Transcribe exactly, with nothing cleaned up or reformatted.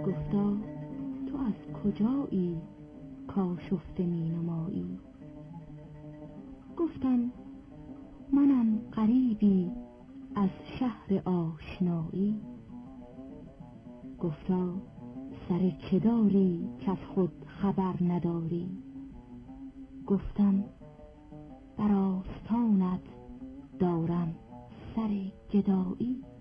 گفتا تو از کجایی کآشفته می نمایی؟ گفتم منم غریبی از شهر آشنایی. گفتا سر چه داری که از خود خبر نداری؟ گفتم بر آستانت دارم سر گدایی.